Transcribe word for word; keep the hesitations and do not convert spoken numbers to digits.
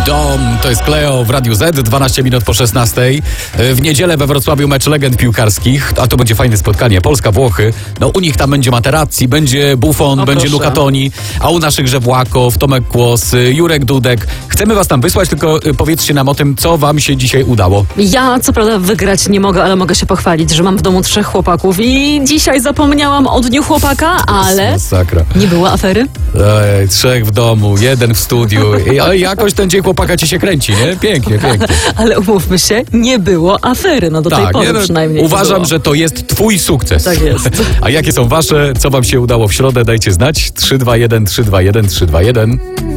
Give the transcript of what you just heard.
Dom, to jest Cleo w Radiu Z, dwanaście minut po szesnastej. W niedzielę we Wrocławiu mecz legend piłkarskich, a to będzie fajne spotkanie. Polska-Włochy, no u nich tam będzie Materazzi, będzie Buffon, O, będzie proszę. Luca Toni, a u naszych Żewłakow, Tomek Kłos, Jurek Dudek. Chcemy was tam wysłać, tylko powiedzcie nam o tym, co wam się dzisiaj udało. Ja co prawda wygrać nie mogę, ale mogę się pochwalić, że mam w domu trzech chłopaków i dzisiaj zapomniałam o dniu chłopaka, ale Masakra. nie było afery. Ej, trzech w domu, jeden w studiu. I, ale jakoś ten dzień chłopaka ci się kręci, nie? Pięknie, pięknie. Ale umówmy się, nie było afery, no do tej pory nie, no, przynajmniej. nie uważam, było. że to jest twój sukces. Tak jest. A jakie są wasze? Co wam się udało w środę? Dajcie znać. trzy dwa jeden, trzy dwa jeden, trzy dwa jeden.